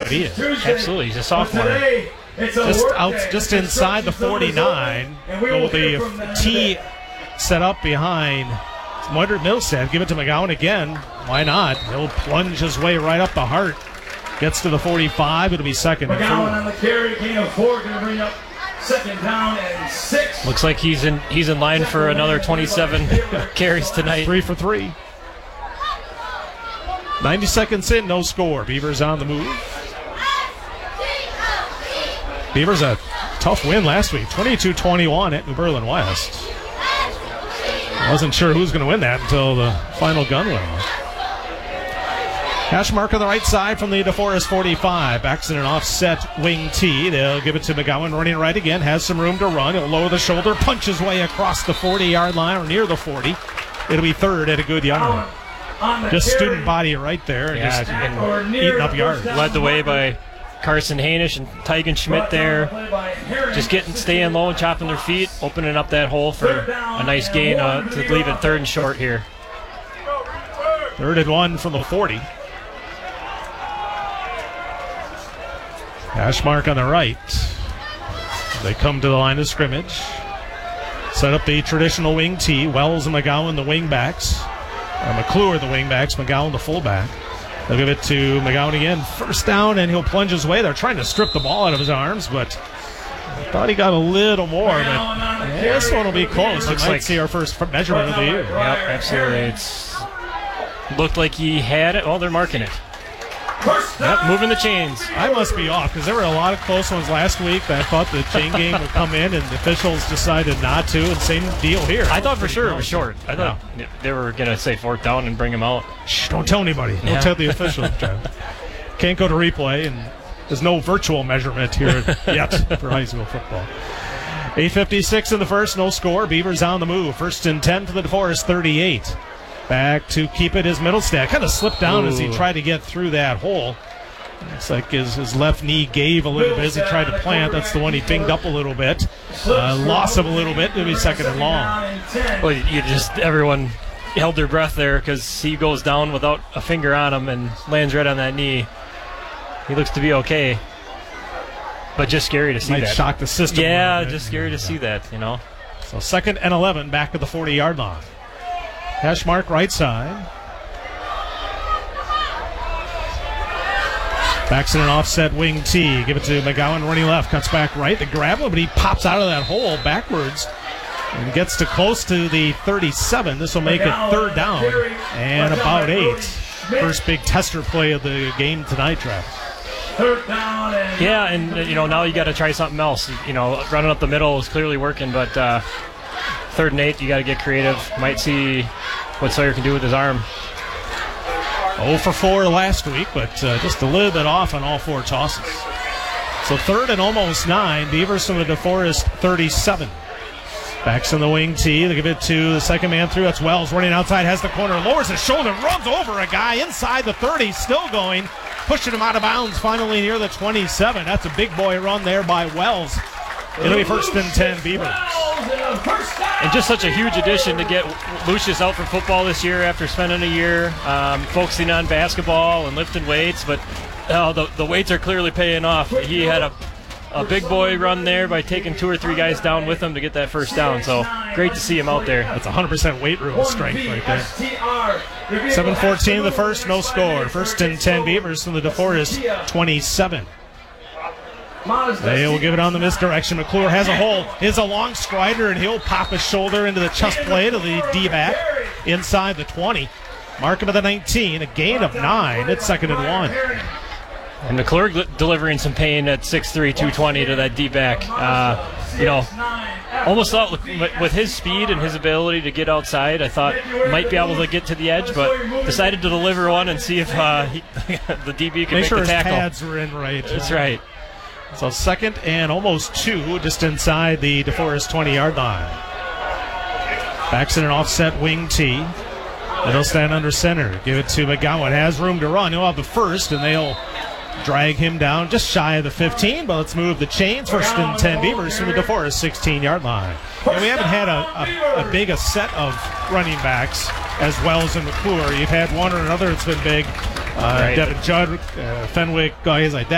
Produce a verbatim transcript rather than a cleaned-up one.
be it. Absolutely, he's a sophomore. Just out, just inside the forty-nine. Will the tee set up behind Moydert Milstead. Give it to McGowan again. Why not? He'll plunge his way right up the heart. Gets to the forty-five. It'll be second and McGowan four. on the carry. King of four going to bring up second down and six. Looks like he's in he's in line for another twenty-seven carries tonight. Three for three. ninety seconds in, no score. Beavers on the move. Beavers a tough win last week, twenty-two twenty-one at New Berlin West. Wasn't sure who was going to win that until the final gun went off. Hash mark on the right side from the DeForest forty-five. Backs in an offset wing tee. They'll give it to McGowan, running right again. Has some room to run. He'll lower the shoulder, punch his way across the forty-yard line or near the forty. It'll be third at a good yard. Just student body right there. Yeah, just and eating up yards. Led the way by Carson Hainish and Tygan Schmidt there. Just getting, staying low and chopping their feet, opening up that hole for a nice gain uh, to leave it third and short here. Third and one from the forty. Hash mark on the right. They come to the line of scrimmage. Set up the traditional wing tee. Wells and McGowan, the wing backs. Uh, McClure, the wing backs. McGowan, the fullback. They'll give it to McGowan again. First down, and he'll plunge his way. They're trying to strip the ball out of his arms, but I thought he got a little more. But yeah, this one will be close. We Looks might like see our first measurement of the year. Yep, absolutely. It's looked like he had it. Oh, they're marking it. Yep, moving the chains. I must be off because there were a lot of close ones last week that I thought the chain game would come in, and the officials decided not to. And same deal here. I thought for sure it was short. I thought yeah. they were going to say fourth down and bring him out. Shh, don't tell anybody. Don't yeah. tell the officials. Can't go to replay, and there's no virtual measurement here yet for high school football. eight fifty-six in the first, no score. Beavers on the move. First and ten for the DeForest thirty-eight. Back to keep it is Middlestad. Kind of slipped down Ooh. as he tried to get through that hole. Looks like his, his left knee gave a little bit as he tried to plant. That's the one he binged up a little bit. Uh, lost him a little bit. It'll be second and long. Well, you just, everyone held their breath there because he goes down without a finger on him and lands right on that knee. He looks to be okay. But just scary to see Might that. shock the system. Yeah, just scary to see that, you know. So second and eleven back at the forty-yard line. Hash mark right side. Backs in an offset wing tee. Give it to McGowan running left. Cuts back right. The grab him, but he pops out of that hole backwards and gets to close to the thirty-seven. This will make it third down and about eight. First big tester play of the game tonight, Travis. Yeah, and you know now you got to try something else. You know, running up the middle is clearly working, but uh, third and eight, you got to get creative. Might see what Sawyer can do with his arm. oh for four last week, but uh, just a little bit off on all four tosses. So third and almost nine. Beavers from the DeForest thirty-seven. Backs in the wing tee. They give it to the second man through. That's Wells running outside, has the corner, lowers his shoulder, runs over a guy inside the thirty, still going, pushing him out of bounds finally near the twenty-seven. That's a big boy run there by Wells. It'll be first and ten Beavers. And just such a huge addition to get Lucius out for football this year after spending a year um, focusing on basketball and lifting weights. But uh, the, the weights are clearly paying off. He had a, a big boy run there by taking two or three guys down with him to get that first down. So great to see him out there. That's one hundred percent weight room strength right there. seven fourteen the first, no score. First and ten Beavers from the DeForest twenty-seven. They will give it on the misdirection. McClure has a hole. Is a long strider, and he'll pop his shoulder into the chest plate of the D-back inside the twenty. Mark him at the nineteen. A gain of nine. It's second and one. And McClure delivering some pain at six three, two twenty to that D-back. Uh, you know, almost thought with his speed and his ability to get outside, I thought might be able to get to the edge, but decided to deliver one and see if uh, he, the D B could make, make sure the tackle. His pads were in right. That's right. So second and almost two, just inside the DeForest twenty-yard line. Backs in an offset wing tee. They'll stand under center. Give it to McGowan. Has room to run. He'll have the first, and they'll drag him down just shy of the fifteen. But let's move the chains. First and ten Beavers from the DeForest sixteen-yard line. And we haven't had a, a, a big a set of running backs as well as in McClure. You've had one or another that's been big. Uh, right. Devin Judd, uh, Fenwick, guys like that.